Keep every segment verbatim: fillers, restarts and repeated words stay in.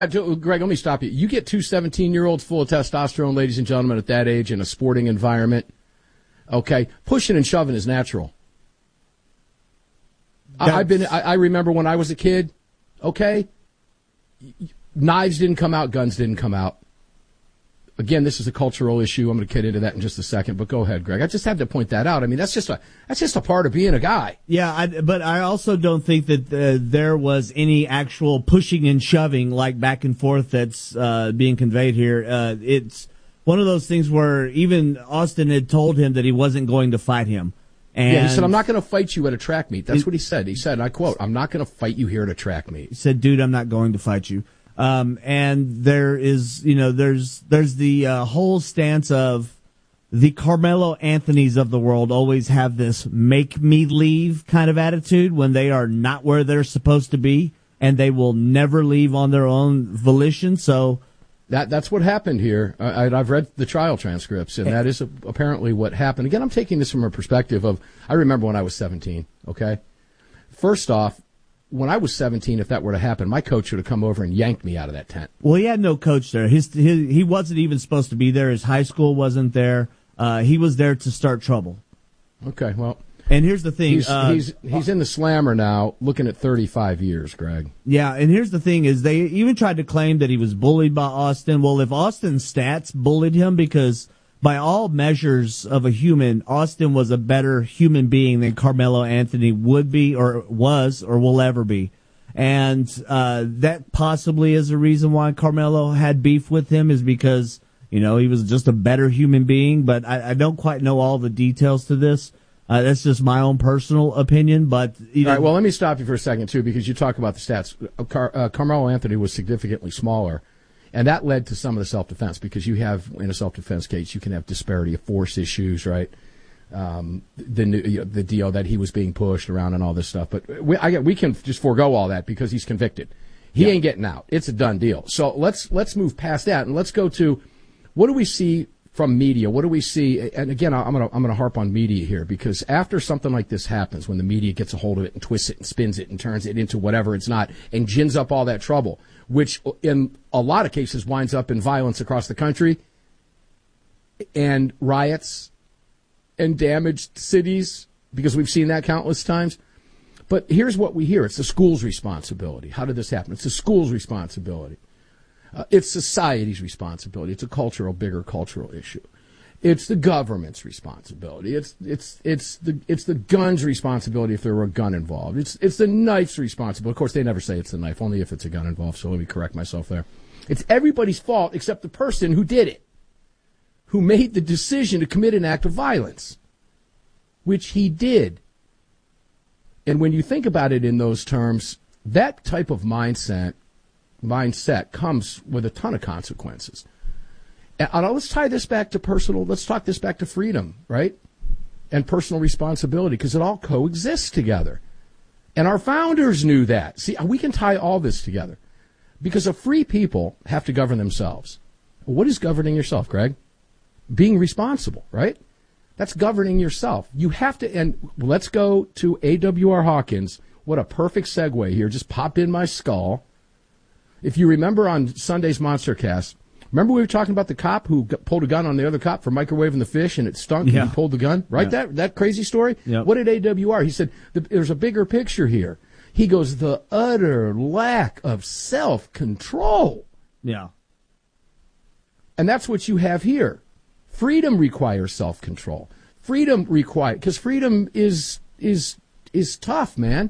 Greg, let me stop you. You get two seventeen-year-olds full of testosterone, ladies and gentlemen, at that age in a sporting environment. Okay, pushing and shoving is natural. I, I've been. I, I remember when I was a kid. Okay, knives didn't come out, guns didn't come out. Again, this is a cultural issue. I'm going to get into that in just a second, but go ahead, Greg. I just had to point that out. I mean, that's just a that's just a part of being a guy. Yeah, I, but I also don't think that uh, there was any actual pushing and shoving like back and forth that's uh, being conveyed here. Uh, it's one of those things where even Austin had told him that he wasn't going to fight him. And yeah, he said, I'm not going to fight you at a track meet. That's it, what he said. He said, and I quote, I'm not going to fight you here at a track meet. He said, dude, I'm not going to fight you. Um, and there is, you know, there's there's the uh, whole stance of the Carmelo Anthonys of the world always have this make me leave kind of attitude when they are not where they're supposed to be, and they will never leave on their own volition. So that that's what happened here. I, I've read the trial transcripts, and that is apparently what happened. Again, I'm taking this from a perspective of, I remember when I was seventeen, okay? First off, when I was seventeen, if that were to happen, my coach would have come over and yanked me out of that tent. Well, he had no coach there. His, his he wasn't even supposed to be there. His high school wasn't there. Uh, he was there to start trouble. Okay, well. And here's the thing. He's, uh, he's, he's in the slammer now, looking at thirty-five years, Greg. Yeah, and here's the thing is they even tried to claim that he was bullied by Austin. Well, if Austin's stats bullied him, because by all measures of a human, Austin was a better human being than Carmelo Anthony would be or was or will ever be. And uh, that possibly is the reason why Carmelo had beef with him, is because, you know, he was just a better human being. But I, I don't quite know all the details to this. Uh, that's just my own personal opinion. But you know, all right, well, let me stop you for a second, too, because you talk about the stats. Car- uh, Carmelo Anthony was significantly smaller. And that led to some of the self-defense, because you have, in a self-defense case, you can have disparity of force issues, right? Um, the you know, the deal that he was being pushed around and all this stuff. But we, I, we can just forego all that because he's convicted. He yeah. ain't getting out. It's a done deal. So let's let's move past that and let's go to, what do we see from media? What do we see? And again, I'm gonna I'm gonna harp on media here, because after something like this happens, when the media gets a hold of it and twists it and spins it and turns it into whatever it's not and gins up all that trouble, which in a lot of cases winds up in violence across the country and riots and damaged cities, because we've seen that countless times. But here's what we hear. It's the school's responsibility. How did this happen? It's the school's responsibility. Uh, it's society's responsibility. It's a cultural, bigger cultural issue. It's the government's responsibility. It's it's it's the it's the gun's responsibility if there were a gun involved. It's it's the knife's responsibility. Of course, they never say it's the knife, only if it's a gun involved. So let me correct myself there. It's everybody's fault except the person who did it, who made the decision to commit an act of violence, which he did. And when you think about it in those terms, that type of mindset mindset comes with a ton of consequences. And let's tie this back to personal, let's talk this back to freedom, right? And personal responsibility, because it all coexists together. And our founders knew that. See, we can tie all this together. Because a free people have to govern themselves. What is governing yourself, Greg? Being responsible, right? That's governing yourself. You have to, and let's go to A W R Hawkins. What a perfect segue here. Just popped in my skull. If you remember on Sunday's Monstercast, remember we were talking about the cop who got, pulled a gun on the other cop for microwaving the fish and it stunk yeah. and he pulled the gun? Right? Yeah. That that crazy story? Yep. What did A W R? He said, there's a bigger picture here. He goes, the utter lack of self-control. Yeah. And that's what you have here. Freedom requires self-control. Freedom requires, because freedom is is is tough, man.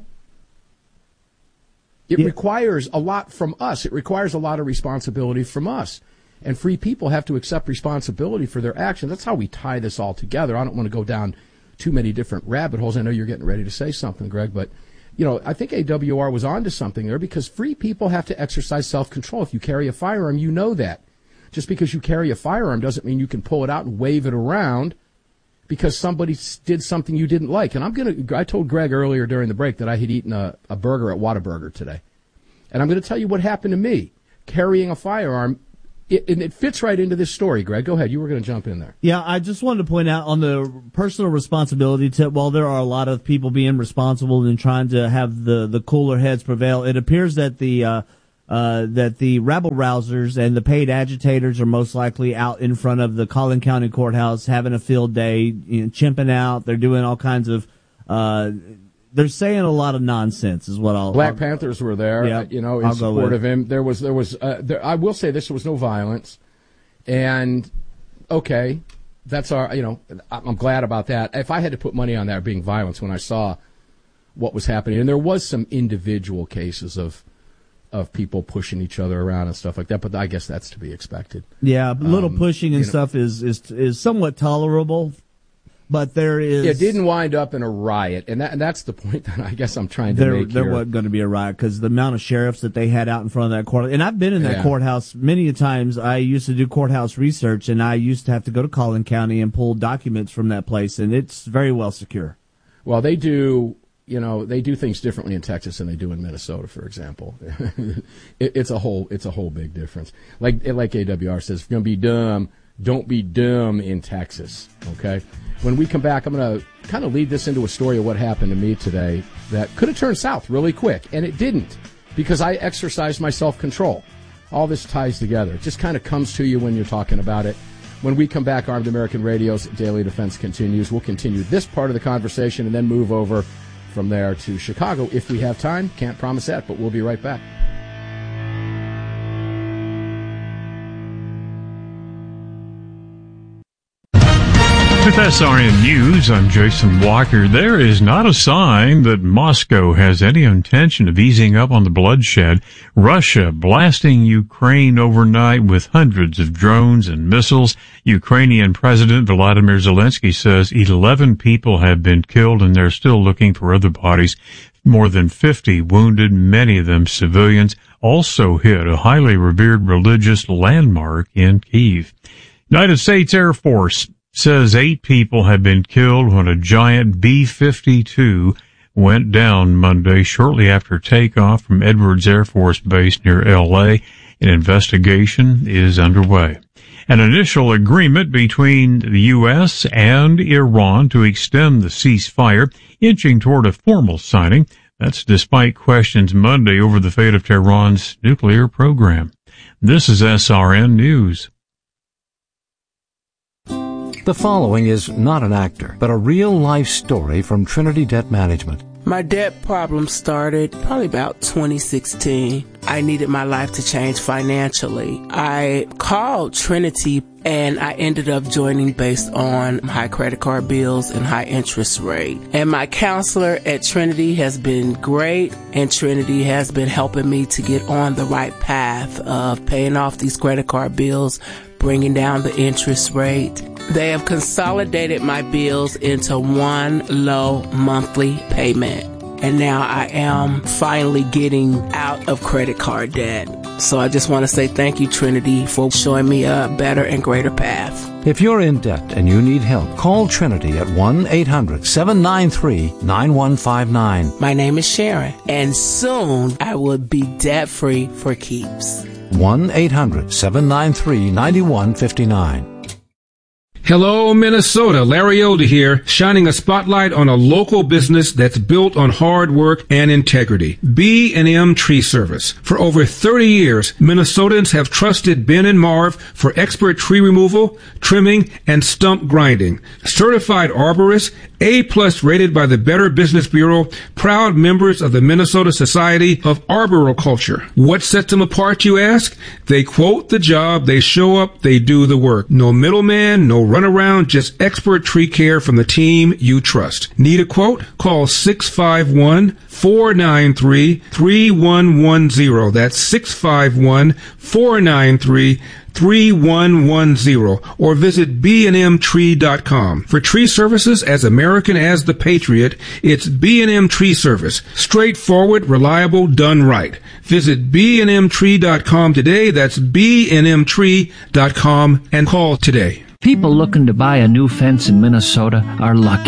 It yeah. requires a lot from us. It requires a lot of responsibility from us. And free people have to accept responsibility for their actions. That's how we tie this all together. I don't want to go down too many different rabbit holes. I know you're getting ready to say something, Greg, but, you know, I think A W R was onto something there, because free people have to exercise self-control. If you carry a firearm, you know that. Just because you carry a firearm doesn't mean you can pull it out and wave it around because somebody did something you didn't like. And I'm going to, I told Greg earlier during the break that I had eaten a, a burger at Whataburger today. And I'm going to tell you what happened to me carrying a firearm. It, and it fits right into this story, Greg. Go ahead. You were going to jump in there. Yeah, I just wanted to point out on the personal responsibility tip, while there are a lot of people being responsible and trying to have the, the cooler heads prevail, it appears that the uh, uh, that the rabble-rousers and the paid agitators are most likely out in front of the Collin County Courthouse having a field day, you know, chimping out. They're doing all kinds of, uh, they're saying a lot of nonsense is what I'll... Black I'll, Panthers were there, yeah, uh, you know, in I'll support of him. There was, there was, uh, there, I will say this, there was no violence. And, okay, that's our, you know, I'm glad about that. If I had to put money on that being violence when I saw what was happening, and there was some individual cases of of people pushing each other around and stuff like that, but I guess that's to be expected. Yeah, a little um, pushing and you know, stuff is, is is somewhat tolerable, but there is... It didn't wind up in a riot, and, that, and that's the point that I guess I'm trying to there, make there here. There wasn't going to be a riot because the amount of sheriffs that they had out in front of that court, and I've been in that yeah. courthouse many a times. I used to do courthouse research, and I used to have to go to Collin County and pull documents from that place, and it's very well secure. Well, they do... You know, they do things differently in Texas than they do in Minnesota, for example. it, it's a whole, it's a whole big difference. Like, like A W R says, if you're gonna be dumb, don't be dumb in Texas. Okay. When we come back, I'm gonna kind of lead this into a story of what happened to me today that could have turned south really quick, and it didn't because I exercised my self-control. All this ties together. It just kind of comes to you when you're talking about it. When we come back, Armed American Radio's Daily Defense continues. We'll continue this part of the conversation and then move over from there to Chicago if we have time. Can't promise that, but we'll be right back. With S R N News, I'm Jason Walker. There is not a sign that Moscow has any intention of easing up on the bloodshed. Russia blasting Ukraine overnight with hundreds of drones and missiles. Ukrainian President Volodymyr Zelensky says eleven people have been killed and they're still looking for other bodies. More than fifty wounded, many of them civilians, also hit a highly revered religious landmark in Kyiv. United States Air Force says eight people have been killed when a giant B fifty-two went down Monday shortly after takeoff from Edwards Air Force Base near L A. An investigation is underway. An initial agreement between the U S and Iran to extend the ceasefire, inching toward a formal signing. That's despite questions Monday over the fate of Tehran's nuclear program. This is S R N News. The following is not an actor, but a real-life story from Trinity Debt Management. My debt problem started probably about twenty sixteen. I needed my life to change financially. I called Trinity and I ended up joining based on high credit card bills and high interest rate. And my counselor at Trinity has been great, and Trinity has been helping me to get on the right path of paying off these credit card bills, bringing down the interest rate. They have consolidated my bills into one low monthly payment. And now I am finally getting out of credit card debt. So I just want to say thank you, Trinity, for showing me a better and greater path. If you're in debt and you need help, call Trinity at one eight hundred seven nine three nine one five nine. My name is Sharon, and soon I will be debt-free for keeps. one eight hundred seven nine three nine one five nine. Hello, Minnesota. Larry Elder here, shining a spotlight on a local business that's built on hard work and integrity. B and M Tree Service. For over thirty years, Minnesotans have trusted Ben and Marv for expert tree removal, trimming, and stump grinding. Certified arborists, A-plus rated by the Better Business Bureau, proud members of the Minnesota Society of Arboriculture. What sets them apart, you ask? They quote the job, they show up, they do the work. No middleman, no runaround, just expert tree care from the team you trust. Need a quote? Call six five one, four nine three, three one one zero. That's six five one, four nine three, three one one zero, or visit b and m tree dot com. For tree services as American as the Patriot, it's B and M Tree Service. Straightforward, reliable, done right. Visit b and m tree dot com today. That's b and m tree dot com and call today. People looking to buy a new fence in Minnesota are lucky.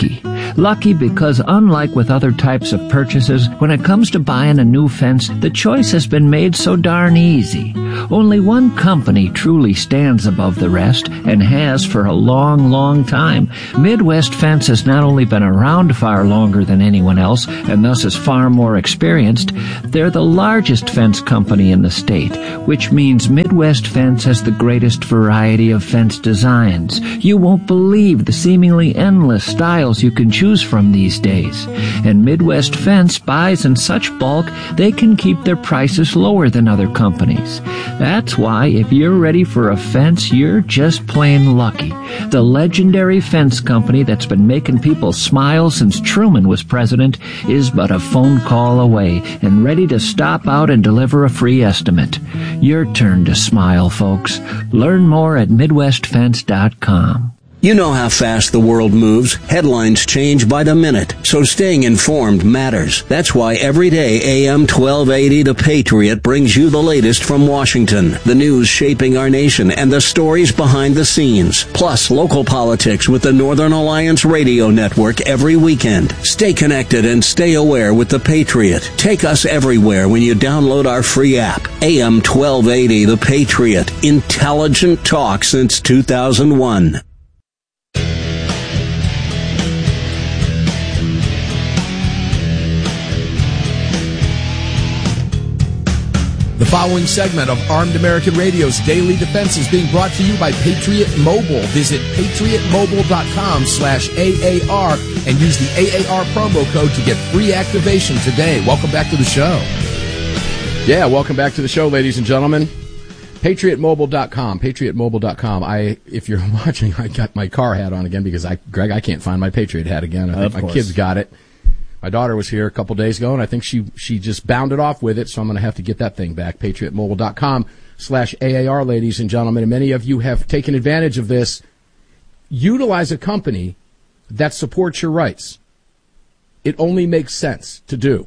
Lucky because, unlike with other types of purchases, when it comes to buying a new fence, the choice has been made so darn easy. Only one company truly stands above the rest, and has for a long, long time. Midwest Fence has not only been around far longer than anyone else, and thus is far more experienced, they're the largest fence company in the state, which means Midwest Fence has the greatest variety of fence designs. You won't believe the seemingly endless styles you can choose from these days. And Midwest Fence buys in such bulk, they can keep their prices lower than other companies. That's why if you're ready for a fence, you're just plain lucky. The legendary fence company that's been making people smile since Truman was president is but a phone call away and ready to stop out and deliver a free estimate. Your turn to smile, folks. Learn more at Midwest Fence dot com. You know how fast the world moves. Headlines change by the minute, so staying informed matters. That's why every day A M twelve eighty The Patriot brings you the latest from Washington, the news shaping our nation, and the stories behind the scenes. Plus, local politics with the Northern Alliance Radio Network every weekend. Stay connected and stay aware with The Patriot. Take us everywhere when you download our free app. A M twelve eighty The Patriot. Intelligent talk since two thousand one. The following segment of Armed American Radio's Daily Defense is being brought to you by Patriot Mobile. Visit patriotmobile.com slash AAR and use the A A R promo code to get free activation today. Welcome back to the show. Yeah, welcome back to the show, ladies and gentlemen. patriot mobile dot com, patriot mobile dot com. I, if you're watching, I got my car hat on again because I, Greg, I can't find my Patriot hat again. I think my kids got it. My daughter was here a couple days ago, and I think she she just bounded off with it, so I'm going to have to get that thing back. patriot mobile dot com slash A A R, ladies and gentlemen. And many of you have taken advantage of this. Utilize a company that supports your rights. It only makes sense to do.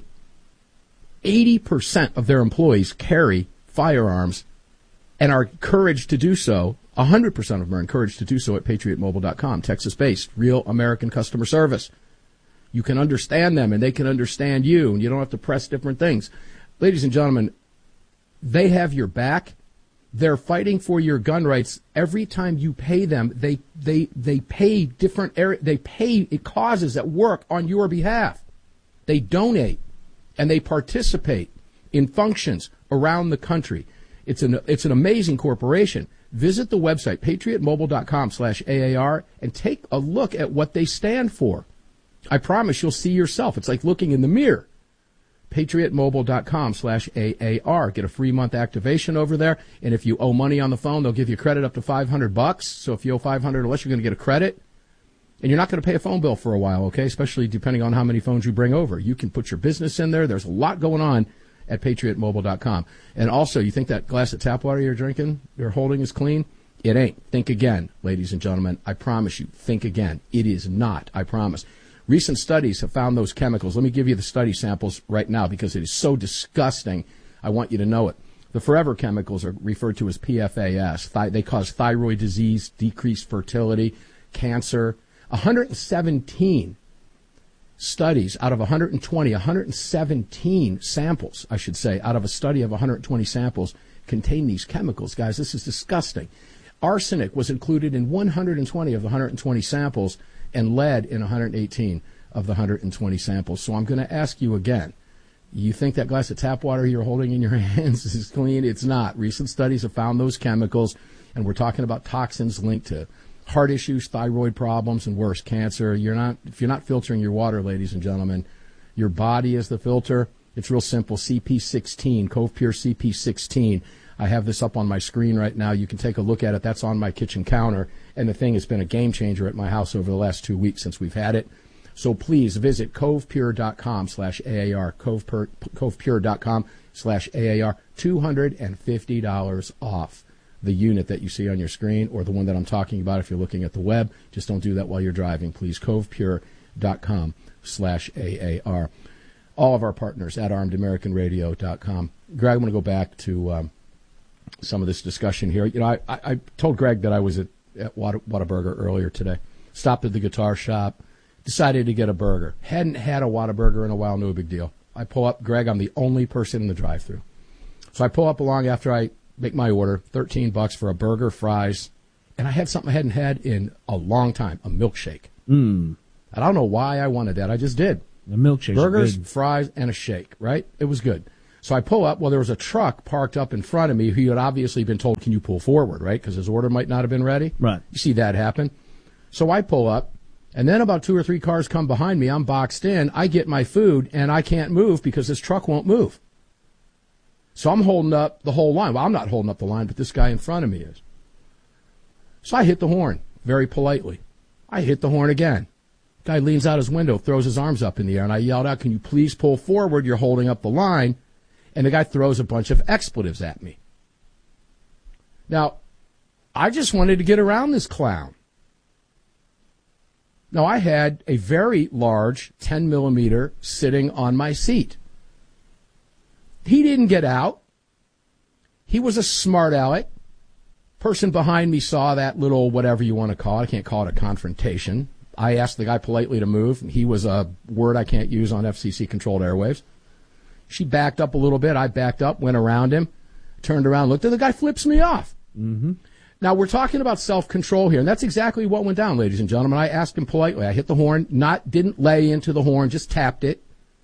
eighty percent of their employees carry firearms and are encouraged to do so. one hundred percent of them are encouraged to do so at patriot mobile dot com. Texas-based, real American customer service. You can understand them, and they can understand you, and you don't have to press different things. Ladies and gentlemen, they have your back. They're fighting for your gun rights. Every time you pay them, they they they pay different area. They pay causes that work on your behalf. They donate, and they participate in functions around the country. It's an it's an amazing corporation. Visit the website, patriot mobile dot com slash A A R, and take a look at what they stand for. I promise you'll see yourself. It's like looking in the mirror. patriot mobile dot com slash A A R. Get a free month activation over there. And if you owe money on the phone, they'll give you credit up to five hundred bucks. So if you owe five hundred or less, you're going to get a credit. And you're not going to pay a phone bill for a while, okay? Especially depending on how many phones you bring over. You can put your business in there. There's a lot going on at patriot mobile dot com. And also, you think that glass of tap water you're drinking, you're holding is clean? It ain't. Think again, ladies and gentlemen. I promise you. Think again. It is not. I promise. Recent studies have found those chemicals. Let me give you the study samples right now because it is so disgusting. I want you to know it. The forever chemicals are referred to as P F A S. Thi- they cause thyroid disease, decreased fertility, cancer. one hundred seventeen studies out of one hundred twenty, one hundred seventeen samples, I should say, out of a study of one hundred twenty samples contain these chemicals. Guys, this is disgusting. Arsenic was included in one hundred twenty of the one hundred twenty samples, and lead in one hundred eighteen of the one hundred twenty samples. So I'm going to ask you again. You think that glass of tap water you're holding in your hands is clean? It's not. Recent studies have found those chemicals, and we're talking about toxins linked to heart issues, thyroid problems, and worse, cancer. You're not, if you're not filtering your water, ladies and gentlemen, your body is the filter. It's real simple. C P sixteen, Cove Pure C P sixteen. I have this up on my screen right now. You can take a look at it. That's on my kitchen counter. And the thing has been a game changer at my house over the last two weeks since we've had it. So please visit cove pure dot com slash A A R, cove pure dot com slash A A R. two hundred fifty dollars off the unit that you see on your screen, or the one that I'm talking about if you're looking at the web. Just don't do that while you're driving, please. cove pure dot com slash A A R. All of our partners at armed american radio dot com. Greg, I'm going to go back to um, some of this discussion here. You know, I, I, I told Greg that I was at, at Whataburger earlier today. Stopped at the guitar shop. Decided to get a burger. Hadn't had a Whataburger in a while, no big deal. I pull up, Greg, I'm the only person in the drive-thru. So I pull up along after I make my order, thirteen bucks for a burger, fries, and I had something I hadn't had in a long time, a milkshake. Mm. I don't know why I wanted that. I just did. The milkshake. Burgers, good. fries, and a shake, right? It was good. So I pull up. Well, there was a truck parked up in front of me who had obviously been told, can you pull forward, right? Because his order might not have been ready. Right. You see that happen. So I pull up, and then about two or three cars come behind me. I'm boxed in. I get my food, and I can't move because this truck won't move. So I'm holding up the whole line. Well, I'm not holding up the line, but this guy in front of me is. So I hit the horn very politely. I hit the horn again. Guy leans out his window, throws his arms up in the air, and I yelled out, can you please pull forward? You're holding up the line. And the guy throws a bunch of expletives at me. Now, I just wanted to get around this clown. Now, I had a very large ten millimeter sitting on my seat. He didn't get out. He was a smart aleck. Person behind me saw that little whatever you want to call it. I can't call it a confrontation. I asked the guy politely to move. He was a word I can't use on F C C-controlled airwaves. She backed up a little bit. I backed up, went around him, turned around, looked, and the guy flips me off. Mm-hmm. Now, we're talking about self-control here, and that's exactly what went down, ladies and gentlemen. I asked him politely. I hit the horn, not didn't lay into the horn, just tapped it.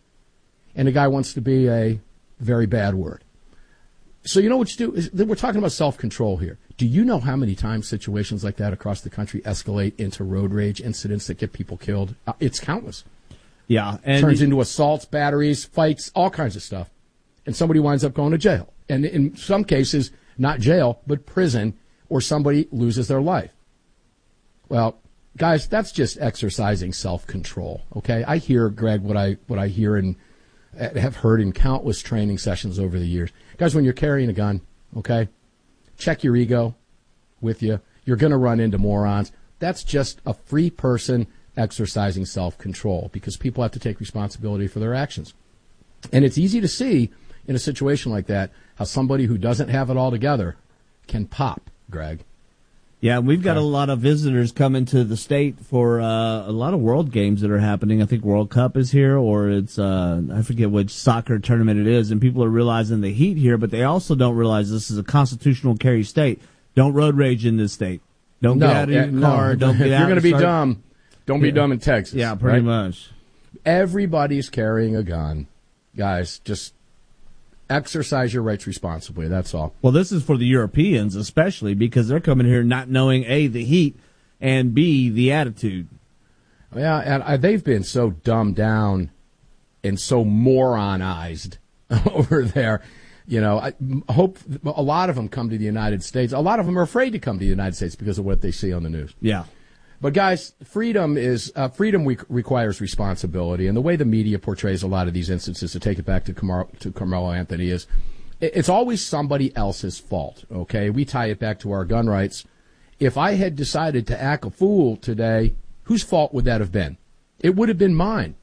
And the guy wants to be a very bad word. So you know what you do? We're talking about self-control here. Do you know how many times situations like that across the country escalate into road rage incidents that get people killed? Uh, it's countless. Yeah. And turns into assaults, batteries, fights, all kinds of stuff. And somebody winds up going to jail. And in some cases, not jail, but prison, or somebody loses their life. Well, guys, that's just exercising self-control, okay? I hear, Greg, what I what I hear and have heard in countless training sessions over the years. Guys, when you're carrying a gun, okay, check your ego with you. You're going to run into morons. That's just a free person exercising self-control because people have to take responsibility for their actions. And it's easy to see in a situation like that how somebody who doesn't have it all together can pop, Greg. Yeah, we've got Okay. a lot of visitors coming to the state for uh, a lot of world games that are happening. I think World Cup is here, or it's, uh, I forget which soccer tournament it is, and people are realizing the heat here, but they also don't realize this is a constitutional carry state. Don't road rage in this state. Don't No, get out of your uh, car. no. Don't get if out. you're going to be start- dumb, don't be Yeah. dumb in Texas. Yeah, pretty right? much. Everybody's carrying a gun. Guys, just exercise your rights responsibly. That's all. Well, this is for the Europeans especially because they're coming here not knowing, A, the heat, and B, the attitude. Yeah, and uh, they've been so dumbed down and so moronized over there. You know, I hope a lot of them come to the United States. A lot of them are afraid to come to the United States because of what they see on the news. Yeah. But guys, freedom is uh, freedom re- requires responsibility, and the way the media portrays a lot of these instances, to take it back to Camar- to Carmelo Anthony, is it, it's always somebody else's fault. Okay, we tie it back to our gun rights. If I had decided to act a fool today, whose fault would that have been? It would have been mine.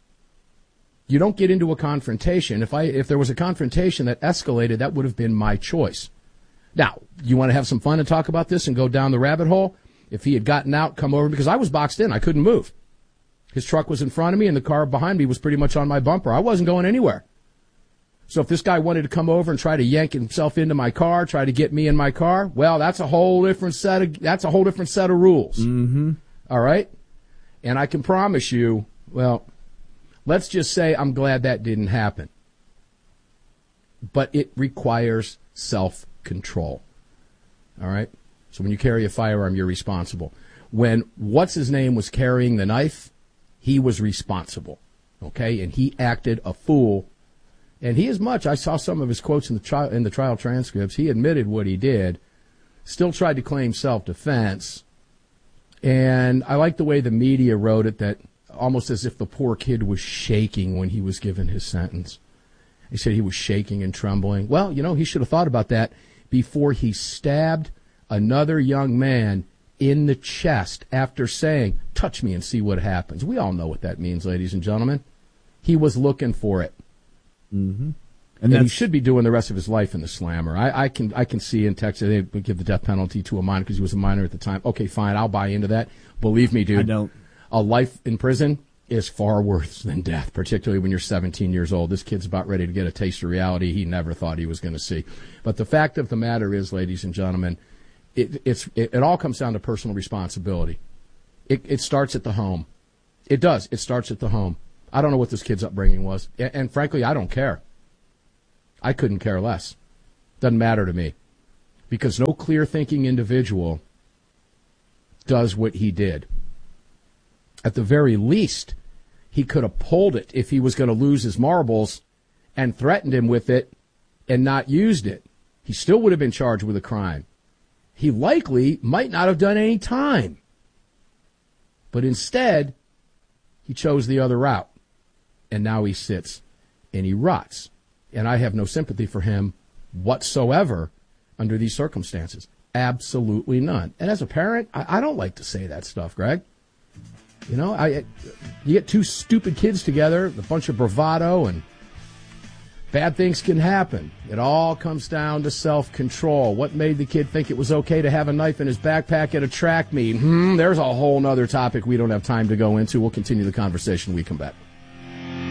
You don't get into a confrontation. If I if there was a confrontation that escalated, that would have been my choice. Now, you want to have some fun and talk about this and go down the rabbit hole? If he had gotten out, come over, because I was boxed in. I couldn't move. His truck was in front of me, and the car behind me was pretty much on my bumper. I wasn't going anywhere. So if this guy wanted to come over and try to yank himself into my car, try to get me in my car, well, that's a whole different set of that's a whole different set of rules. Mm-hmm. All right? And I can promise you, well, let's just say I'm glad that didn't happen. But it requires self-control. All right? So when you carry a firearm, you're responsible. When what's-his-name was carrying the knife, he was responsible. Okay? And he acted a fool. And he as much, I saw some of his quotes in the trial, in the trial transcripts, he admitted what he did, still tried to claim self-defense. And I like the way the media wrote it, that almost as if the poor kid was shaking when he was given his sentence. He said he was shaking and trembling. Well, you know, he should have thought about that before he stabbed another young man in the chest after saying, touch me and see what happens. We all know what that means, ladies and gentlemen. He was looking for it. Mm-hmm. And, And he should be doing the rest of his life in the slammer. I, I can I can see in Texas they would give the death penalty to a minor because he was a minor at the time. Okay, fine, I'll buy into that. Believe me, dude. I don't. a life in prison is far worse than death, particularly when you're seventeen years old. This kid's about ready to get a taste of reality he never thought he was going to see. But the fact of the matter is, ladies and gentlemen, it, it's, it, it all comes down to personal responsibility. It, it starts at the home. It does. It starts at the home. I don't know what this kid's upbringing was. And, and frankly, I don't care. I couldn't care less. Doesn't matter to me. Because no clear-thinking individual does what he did. At the very least, he could have pulled it if he was going to lose his marbles and threatened him with it and not used it. He still would have been charged with a crime. He likely might not have done any time. But instead, he chose the other route. And now he sits and he rots. And I have no sympathy for him whatsoever under these circumstances. Absolutely none. And as a parent, I, I don't like to say that stuff, Greg. You know, I you get two stupid kids together, a bunch of bravado, and bad things can happen. It all comes down to self-control. What made the kid think it was okay to have a knife in his backpack at a track meet? Hmm, there's a whole other topic we don't have time to go into. We'll continue the conversation when we come back.